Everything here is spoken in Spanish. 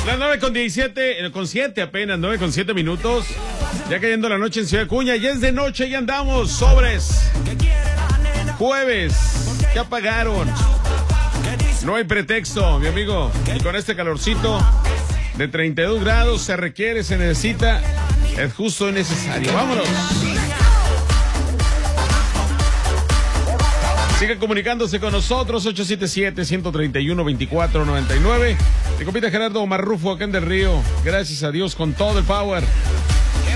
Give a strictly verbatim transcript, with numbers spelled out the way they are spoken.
Las nueve con diecisiete, con siete apenas, nueve con siete minutos. Ya cayendo la noche en Ciudad Acuña, ya es de noche, ya andamos, sobres. Jueves, ya apagaron. No hay pretexto, mi amigo. Y con este calorcito de treinta y dos grados se requiere, se necesita, es justo y necesario. Vámonos. Sigan comunicándose con nosotros, ocho siete siete, uno tres uno, dos cuatro nueve nueve. Mi compita Gerardo Marrufo, acá en Del Río. Gracias a Dios, con todo el power.